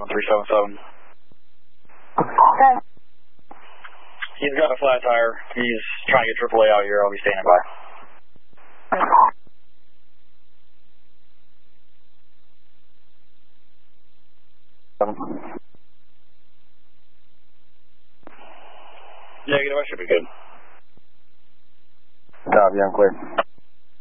1377. Okay. He's got a flat tire. He's trying to get AAA out here. I'll be standing by. Negative, I should be good. Copy, I'm clear.